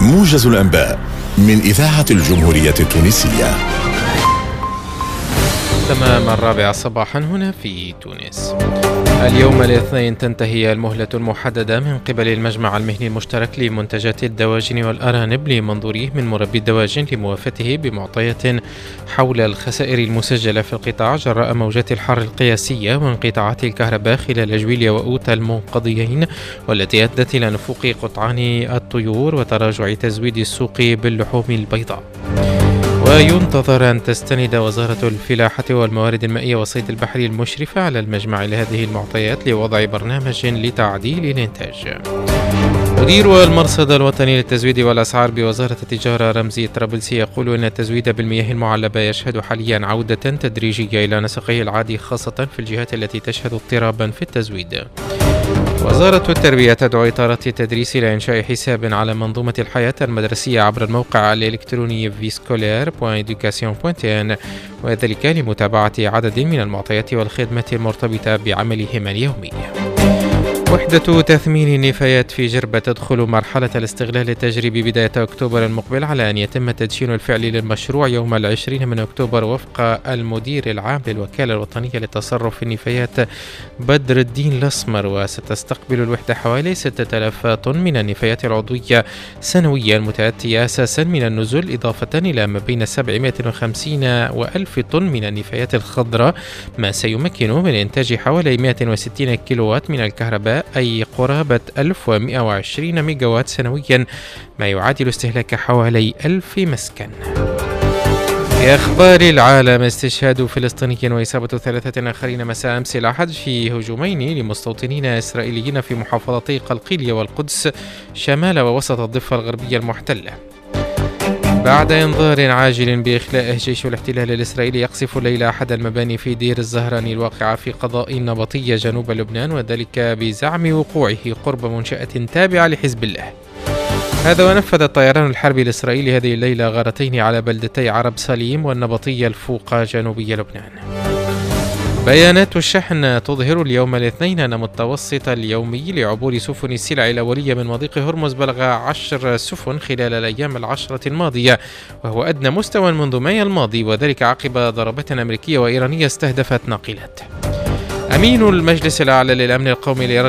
موجز الأنباء من إذاعة الجمهورية التونسية. تمام 4 صباحا هنا في تونس. اليوم الاثنين تنتهي المهلة المحددة من قبل المجمع المهني المشترك لمنتجات الدواجن والأرانب لمنظوريه من مربي الدواجن لموافاته بمعطيات حول الخسائر المسجلة في القطاع جراء موجات الحر القياسية وانقطاعات الكهرباء خلال جويليا وأوتا المنقضيين، والتي أدت إلى نفوق قطعان الطيور وتراجع تزويد السوق باللحوم البيضاء. وينتظر أن تستند وزارة الفلاحة والموارد المائية والصيد البحري المشرفة على المجمع لهذه المعطيات لوضع برنامج لتعديل الإنتاج. مدير المرصد الوطني للتزويد والأسعار بوزارة التجارة رمزي طرابلسي يقول أن التزويد بالمياه المعلبة يشهد حاليا عودة تدريجية إلى نسقه العادي، خاصة في الجهات التي تشهد اضطرابا في التزويد. وزارة التربية تدعو إطارات التدريس إلى إنشاء حساب على منظومة الحياة المدرسية عبر الموقع الإلكتروني viscolaire.education.tn، وذلك لمتابعة عدد من المعطيات والخدمات المرتبطة بعملهم اليومي. وحدة تثمين النفايات في جربة تدخل مرحلة الاستغلال التجريبي بداية أكتوبر المقبل، على أن يتم تدشين الفعل للمشروع يوم 20 من أكتوبر وفق المدير العام للوكالة الوطنية للتصرف في النفايات بدر الدين الأسمر. وستستقبل الوحدة حوالي 6000 طن من النفايات العضوية سنويا، متأتية أساسا من النزل، إضافة إلى ما بين 750 و1000 طن من النفايات الخضراء، ما سيمكن من إنتاج حوالي 160 كيلووات من الكهرباء، أي قرابة 1120 ميجاوات سنويا، ما يعادل استهلاك حوالي 1000 مسكن. في أخبار العالم، استشهاد فلسطيني وإصابة 3 آخرين مساء أمس الأحد في هجومين لمستوطنين إسرائيليين في محافظتي قلقيلية والقدس شمال ووسط الضفة الغربية المحتلة. بعد إنذار عاجل بإخلائه، جيش الاحتلال الإسرائيلي يقصف الليلة أحد المباني في دير الزهراني الواقعة في قضاء النبطية جنوب لبنان، وذلك بزعم وقوعه قرب منشأة تابعة لحزب الله. هذا ونفذ الطيران الحربي الإسرائيلي هذه الليلة غارتين على بلدتي عرب سليم والنبطية الفوق جنوبي لبنان. بيانات الشحن تظهر اليوم الاثنين أن متوسط اليومي لعبور سفن السلع الأولية من مضيق هرمز بلغ 10 سفن خلال الأيام 10 الماضية، وهو أدنى مستوى منذ مايو الماضي، وذلك عقب ضربات أمريكية وإيرانية استهدفت ناقلات. أمين المجلس الأعلى للأمن القومي